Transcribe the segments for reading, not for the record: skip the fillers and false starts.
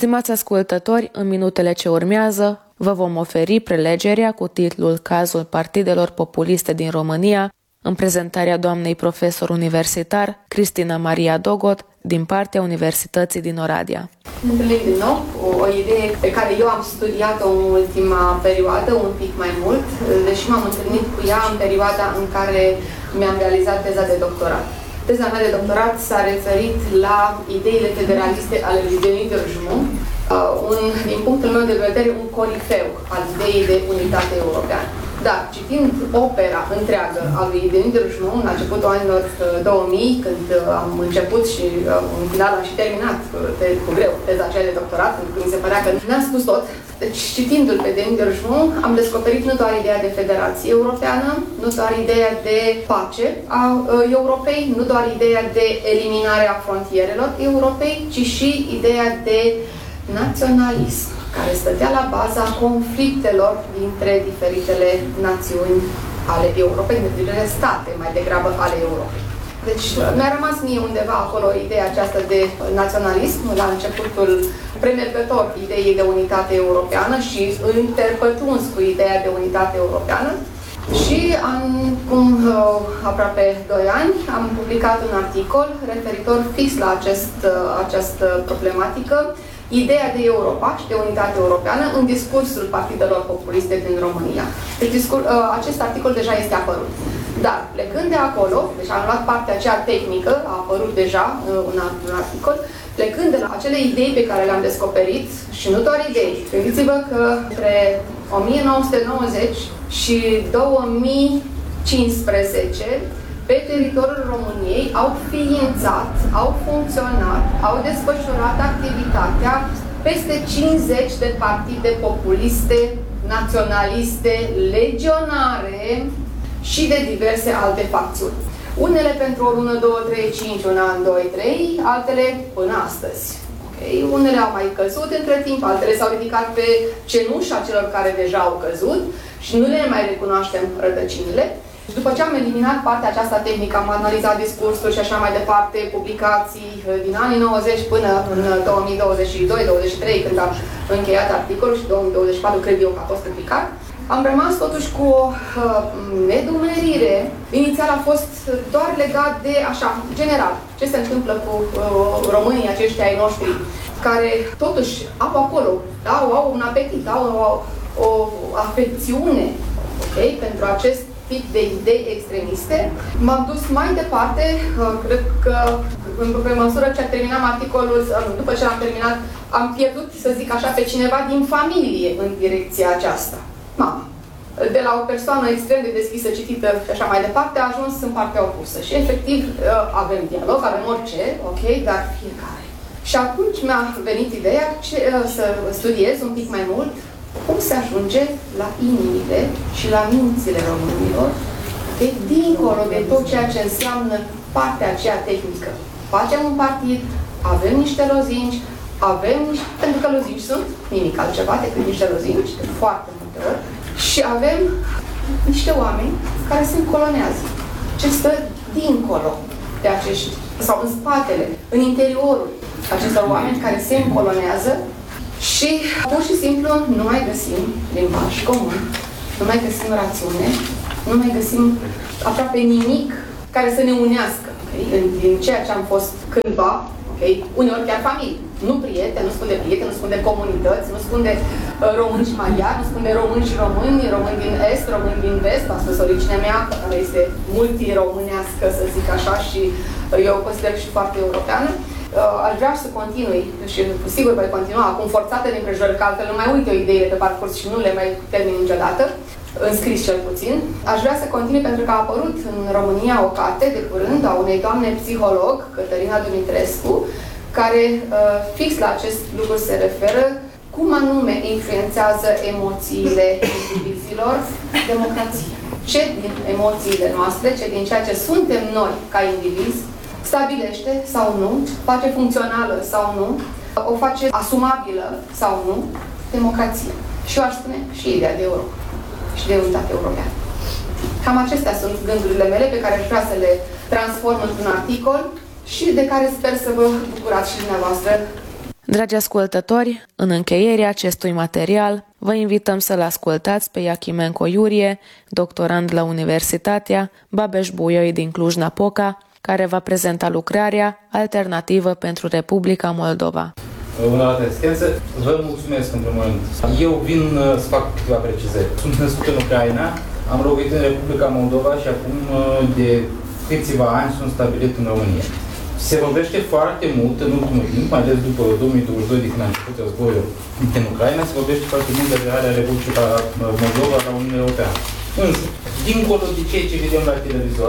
Stimați ascultători, în minutele ce urmează vă vom oferi prelegerea cu titlul Cazul partidelor populiste din România, în prezentarea doamnei profesor universitar Cristina Maria Dogot din partea Universității din Oradea. Întâlnim din nou o idee pe care eu am studiat-o în ultima perioadă, un pic mai mult, deși m-am întâlnit cu ea în perioada în care mi-am realizat teza de doctorat. Teza mea de doctorat s-a referit la ideile federaliste ale lui Denis Drăjmont, din punctul meu de vedere, un corifeu al ideii de unitate europeană. Dar, citind opera întreagă a lui Denis Drăjmont, la începutul anilor 2000, când am început și în final am și terminat cu greu teza aceea de doctorat, pentru că mi se părea că n-am spus tot. Deci, citindu-l pe Denis Drăjmont, am descoperit nu doar ideea de federație europeană, nu doar ideea de pace a Europei, nu doar ideea de eliminare a frontierelor Europei, ci și ideea de naționalism, care stătea la baza conflictelor dintre diferitele națiuni ale Europei, dintre state mai degrabă ale Europei. Deci mi-a rămas mie undeva acolo ideea aceasta de naționalism, la începutul premergător ideii de unitate europeană și interpătruns cu ideea de unitate europeană. Și acum aproape 2 ani am publicat un articol referitor fix la această problematică, ideea de Europa și de unitate europeană în discursul partidelor populiste din România. Deci acest articol deja este apărut. Dar, plecând de acolo, deci am luat partea aceea tehnică, a apărut deja un articol, plecând de la acele idei pe care le-am descoperit, și nu doar idei, gândiți-vă că între 1990 și 2015, pe teritoriul României au ființat, au funcționat, au desfășurat activitatea peste 50 de partide populiste, naționaliste, legionare și de diverse alte facțiuni. Unele pentru o lună, 2, 3, 5, un an, 2, 3, altele până astăzi. Okay? Unele au mai căzut între timp, altele s-au ridicat pe cenușa celor care deja au căzut și nu le mai recunoaștem rădăcinile. Și după ce am eliminat partea aceasta tehnică, am analizat discursul și așa mai departe, publicații din anii 90 până în 2022-2023, când am încheiat articolul, și 2024 cred eu că a fost publicat, am rămas totuși cu o nedumerire. Inițial a fost doar legat de, așa, general, ce se întâmplă cu românii aceștia ai noștri, care totuși au acolo, au un apetit, au o afecțiune, okay, pentru acest tip de idei extremiste. M-am dus mai departe, cred că pe măsură ce am terminat articolul, după ce l-am terminat, am pierdut, să zic așa, pe cineva din familie în direcția aceasta. Mama. De la o persoană extrem de deschisă, citită și așa mai departe, a ajuns în partea opusă. Și efectiv avem dialog, avem orice, ok, dar fiecare. Și atunci mi-a venit ideea să studiez un pic mai mult cum se ajunge la inimile și la mințile românilor, okay, dincolo de tot ceea ce înseamnă partea aceea tehnică. Facem un partid, avem niște lozinci, pentru că lozinci sunt nimic altceva decât niște lozinci, de foarte multe ori, și avem niște oameni care se încolonează. Ce stă dincolo de acești, sau în spatele, în interiorul acestor oameni care se încolonează și pur și simplu nu mai găsim limbaj comun, nu mai găsim rațiune, nu mai găsim aproape nimic care să ne unească, okay? Din ceea ce am fost cândva, okay? Uneori chiar familie. Nu prieteni, nu spun de prieteni, nu spun de comunități, nu spun de români și maghiari, nu spun de români și români, români din est, români din vest, a spus originea mea, care este multiromânească, să zic așa, și eu o consider și foarte europeană. Aș vrea să continui, și sigur voi continua, acum forțată de împrejurări, că altfel nu mai uit o idee pe parcurs și nu le mai termin niciodată, în scris cel puțin. Aș vrea să continui pentru că a apărut în România o carte de curând a unei doamne psiholog, Cătălina Dumitrescu, care fix la acest lucru se referă, cum anume influențează emoțiile indivizilor democrația. Ce din emoțiile noastre, ce din ceea ce suntem noi ca indivizi, stabilește sau nu, face funcțională sau nu, o face asumabilă sau nu, democrația. Și eu aș spune și ideea de Europa și de unitate europeană. Cam acestea sunt gândurile mele pe care aș vrea să le transform într-un articol și de care sper să vă bucurați și dumneavoastră. Dragi ascultători, în încheierea acestui material, vă invităm să-l ascultați pe Iachimenco Iurie, doctorand la Universitatea Babeș-Bolyai din Cluj-Napoca, care va prezenta lucrarea Alternativă pentru Republica Moldova. Una altă asistență, vă mulțumesc în primul rând. Eu vin să fac câteva precizări. Sunt născut în Ucraina, am locuit în Republica Moldova și acum de câțiva ani sunt stabilit în România. Se vorbește foarte mult în ultimul timp, mai ales după 2022, de când a început războiul din Ucraina, se vorbește foarte mult de aderarea Republicii Moldova la Uniunea Europeană. Însă, dincolo de ceea ce vedem la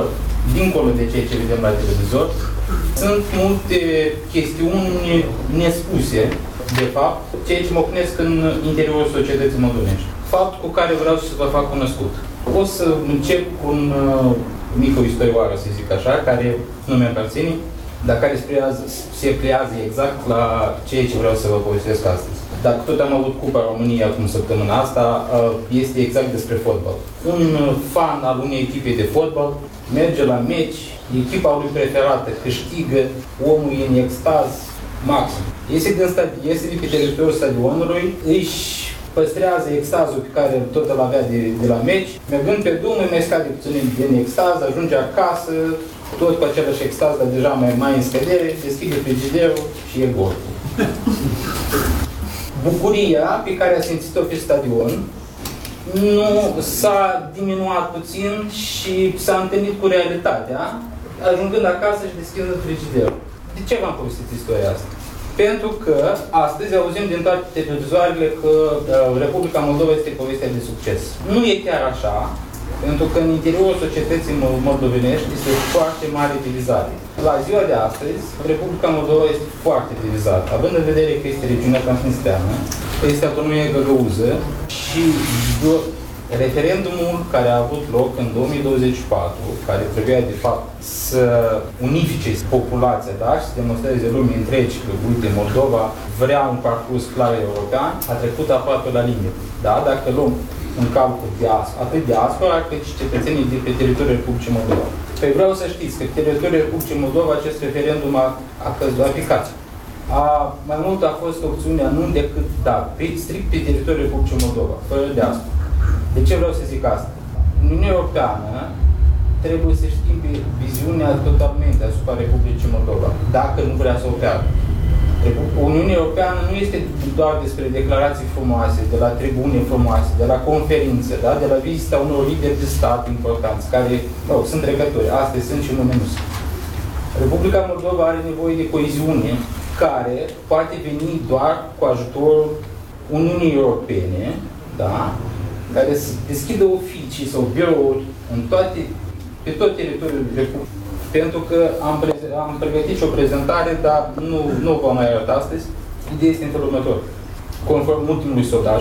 televizor, sunt multe chestiuni nespuse, de fapt, ceea ce mă punesc în interiorul societății moldovenești. Fapt cu care vreau să vă fac cunoscut. O să încep cu un mică istorioară, să zic așa, care nu mi-a aparține, dar care se pliază exact la ceea ce vreau să vă povestesc astăzi. Dacă tot am avut Cupa României acum săptămâna asta, este exact despre fotbal. Un fan al unei echipe de fotbal merge la meci, echipa lui preferată câștigă, omul e în extaz maxim. Iese de pe teritoriul stadionului, își păstrează extazul pe care tot îl avea de la meci, mergând pe drum, îi mai scade puțin din extaz, ajunge acasă, tot cu același extaz, dar deja mai în scădere, deschide frigiderul și e gol. Bucuria pe care a simțit-o pe stadion nu s-a diminuat puțin și s-a întâlnit cu realitatea, ajungând acasă și deschizând frigiderul. De ce v-am povestit istoria asta? Pentru că astăzi auzim din toate televizoarele că Republica Moldova este povestea de succes. Nu e chiar așa, pentru că în interiorul societății moldovenești este foarte mare divizare. La ziua de astăzi, Republica Moldova este foarte divizată, având în vedere că este regiunea transnistreană, că este autonomia găgăuză și referendumul care a avut loc în 2024, care trebuia de fapt să unifice populația, da, și să demonstreze lumii întregi că, uite, Moldova vrea un parcurs clar european, a trecut aproape la limită. Da? Dacă luăm în calcul atât diaspora, cât și cetățenii de pe teritoriul Republicii Moldova. Păi vreau să știți că pe teritoriul Republicii Moldova acest referendum a căzut aplicat. Mai mult a fost opțiunea nu decât strict pe teritoriul Republicii Moldova, fără diaspora. De ce vreau să zic asta? Uniunea Europeană trebuie să schimbe viziunea totalmente asupra Republicii Moldova, dacă nu vrea să o piardă. Uniunea Europeană nu este doar despre declarații frumoase, de la tribune frumoase, de la conferințe, da? De la vizita unor lideri de stat importanți, care, sunt trecători, astăzi sunt și mâine nu sunt. Republica Moldova are nevoie de coeziune, care poate veni doar cu ajutorul Uniunii Europene, da? Care să deschidă oficii sau birouri pe tot teritoriul Republicii. Pentru că am pregătit și o prezentare, dar nu vă mai arăt astăzi. Ideea este în felul următor. Conform ultimului sondaj,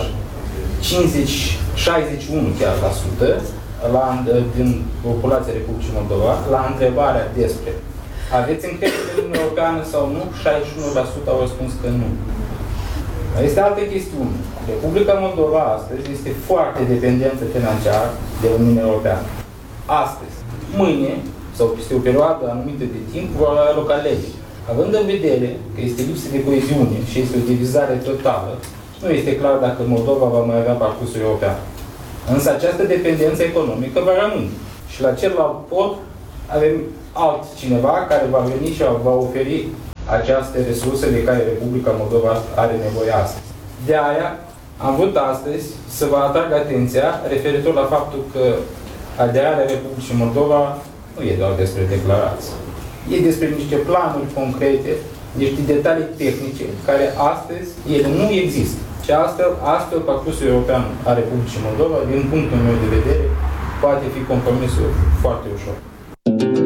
61 chiar la sută din populația Republicii Moldova, la întrebarea despre aveți încredere în Uniunea Europeană sau nu, 61% au răspuns că nu. Este altă chestiune. Republica Moldova astăzi este foarte dependentă financiar de Uniunea Europeană. Astăzi. Mâine, sau peste o perioadă anumită de timp, vor avea loc alegeri. Având în vedere că este lipsă de coeziune și este o divizare totală, nu este clar dacă Moldova va mai avea parcursul european. Însă această dependență economică va rămâne. Și la celălalt pod avem altcineva care va veni și va oferi aceste resurse de care Republica Moldova are nevoie astăzi. De aia am vrut astăzi să vă atrag atenția referitor la faptul că aderarea Republicii Moldova nu e doar despre declarații. E despre niște planuri concrete, niște detalii tehnice, care astăzi ele nu există. Și astfel parcursul european a Republicii Moldova, din punctul meu de vedere, poate fi compromis foarte ușor.